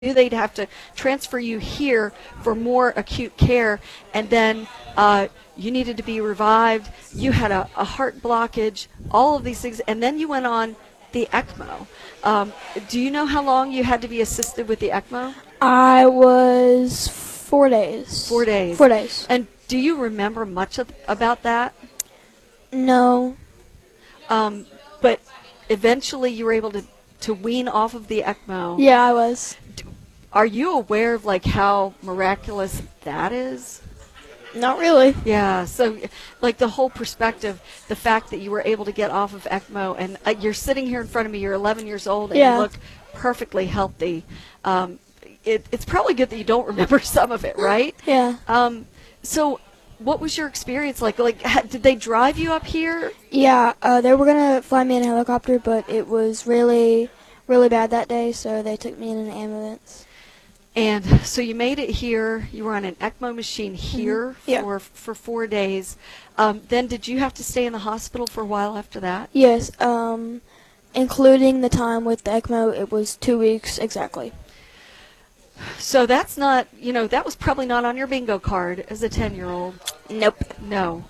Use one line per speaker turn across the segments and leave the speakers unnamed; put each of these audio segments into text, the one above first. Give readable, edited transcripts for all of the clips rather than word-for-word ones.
they'd have to transfer you here for more acute care, and then you needed to be revived. You had a heart blockage, all of these things, and then you went on the ECMO. Do you know how long you had to be assisted with the ECMO?
I was 4 days.
4 days.
4 days.
And do you remember much about that?
No.
But eventually you were able to wean off of the ECMO.
Yeah, I was.
Are you aware of like how miraculous that is?
Not really.
Yeah, so like the whole perspective, the fact that you were able to get off of ECMO, and you're sitting here in front of me, you're 11 years old, and
Yeah.
you look perfectly healthy. It's probably good that you don't remember some of it, right?
Yeah.
So what was your experience like? Did they drive you up here?
Yeah, they were going to fly me in a helicopter, but it was really, really bad that day, so they took me in an ambulance.
And so you made it here. You were on an ECMO machine here
Yeah.
for 4 days. Then did you have to stay in the hospital for a while after that?
Yes, including the time with the ECMO, it was 2 weeks exactly.
So that's not, that was probably not on your bingo card as a 10-year-old.
Nope.
No.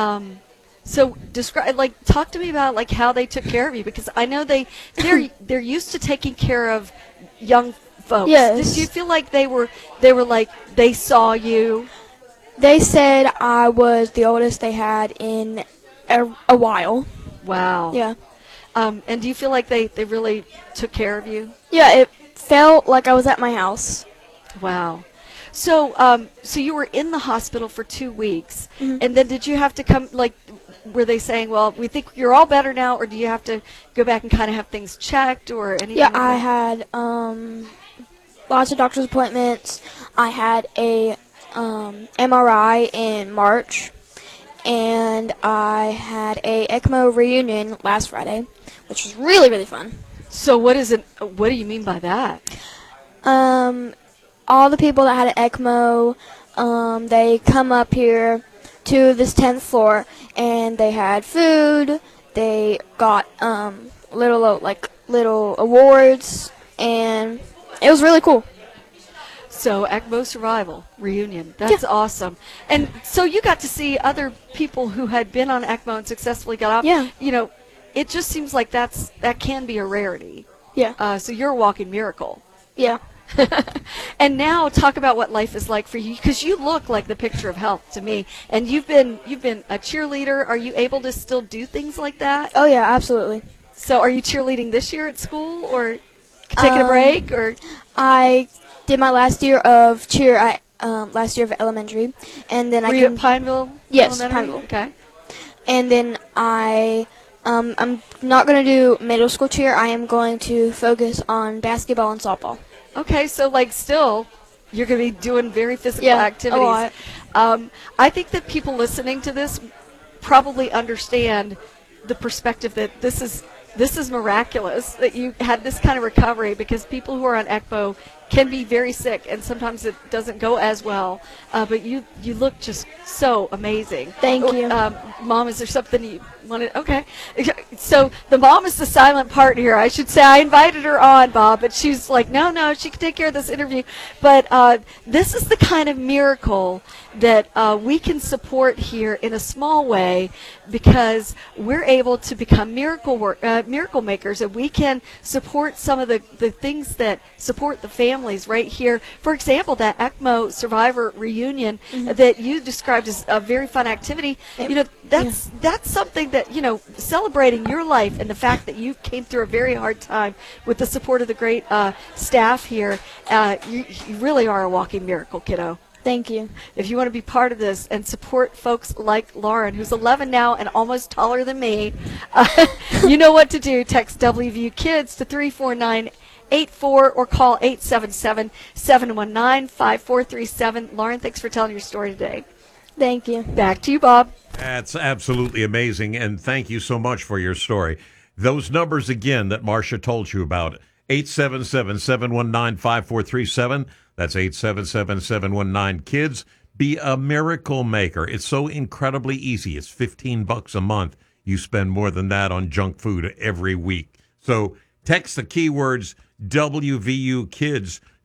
So talk to me about like how they took care of you, because I know they're used to taking care of young folks.
Yes.
Did you feel like they were like they saw you?
They said I was the oldest they had in a while.
Wow.
Yeah.
And do you feel like they really took care of you?
Yeah, it felt like I was at my house.
Wow. So so you were in the hospital for 2 weeks, and then did you have to come, like, were they saying, well, we think you're all better now, or do you have to go back and kind of have things checked or anything?
Yeah,
like
I
that?
had lots of doctor's appointments. I had a MRI in March, and I had a ECMO reunion last Friday, which was really, really fun.
So what do you mean by that?
All the people that had an ECMO, they come up here to this 10th floor, and they had food. They got little awards, and it was really cool.
So ECMO survival reunion. That's awesome. And so you got to see other people who had been on ECMO and successfully got off.
Yeah.
It just seems like that can be a rarity.
Yeah.
So you're a walking miracle.
Yeah.
And now talk about what life is like for you, because you look like the picture of health to me. And you've been a cheerleader. Are you able to still do things like that?
Oh, yeah, absolutely.
So are you cheerleading this year at school, or taking a break, or?
I did my last year of cheer last year of elementary, and then
Were you at Pineville?
Yes,
Elementary?
Pineville.
Okay.
And then I'm not going to do middle school cheer. I am going to focus on basketball and softball.
Okay, so still, you're going to be doing very physical
Yeah,
activities.
a lot.
I think that people listening to this probably understand the perspective that this is miraculous that you had this kind of recovery, because people who are on ECMO can be very sick, and sometimes it doesn't go as well. But you look just so amazing.
Thank you.
Mom, is there something you wanted? Okay. So the mom is the silent part here. I should say I invited her on, Bob, but she's like, no, she can take care of this interview. But this is the kind of miracle that we can support here in a small way, because we're able to become miracle makers, and we can support some of the things that support the families right here. For example, that ECMO survivor reunion that you described as a very fun activity. That's something that, celebrating your life and the fact that you came through a very hard time with the support of the great staff here. You really are a walking miracle, kiddo.
Thank you.
If you want to be part of this and support folks like Lauren, who's 11 now and almost taller than me, you know what to do. Text WVU Kids to 34984 or call 877-719-5437. Lauren, thanks for telling your story today.
Thank you.
Back to you, Bob.
That's absolutely amazing, and thank you so much for your story. Those numbers again that Marcia told you about, 877-719-5437. That's 877-719-KIDS. Be a miracle maker. It's so incredibly easy. It's $15 a month. You spend more than that on junk food every week. So text the keywords WVU Kids